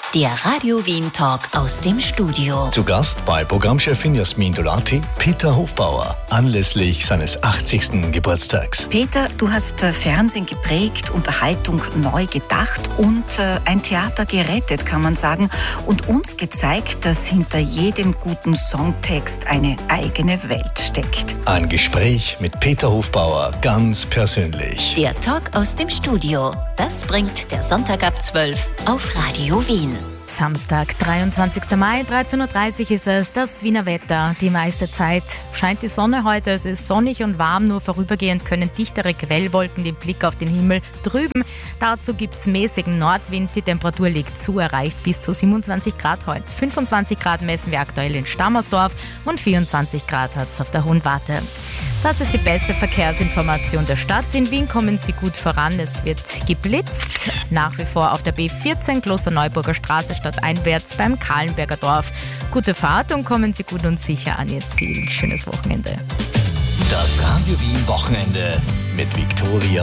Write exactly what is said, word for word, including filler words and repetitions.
Der Radio Wien Talk aus dem Studio. Zu Gast bei Programmchefin Jasmin Dolati, Peter Hofbauer, anlässlich seines achtzigsten Geburtstags. Peter, du hast äh, Fernsehen geprägt, Unterhaltung neu gedacht und äh, ein Theater gerettet, kann man sagen, und uns gezeigt, dass hinter jedem guten Songtext eine eigene Welt steckt. Ein Gespräch mit Peter Hofbauer, ganz persönlich. Der Talk aus dem Studio. Das bringt der Sonntag ab zwölf auf Radio Wien. Samstag, dreiundzwanzigster Mai, dreizehn Uhr dreißig ist es, das Wiener Wetter. Die meiste Zeit scheint die Sonne heute, es ist sonnig und warm, nur vorübergehend können dichtere Quellwolken den Blick auf den Himmel trüben. Dazu gibt es mäßigen Nordwind, die Temperatur liegt zu, erreicht bis zu siebenundzwanzig Grad heute. fünfundzwanzig Grad messen wir aktuell in Stammersdorf und vierundzwanzig Grad hat es auf der Hohen Warte. Das ist die beste Verkehrsinformation der Stadt. In Wien kommen Sie gut voran. Es wird geblitzt. Nach wie vor auf der B vierzehn Klosterneuburger Straße stadteinwärts beim Kahlenberger Dorf. Gute Fahrt und kommen Sie gut und sicher an Ihr Ziel. Schönes Wochenende. Das Radio Wien Wochenende mit Viktoria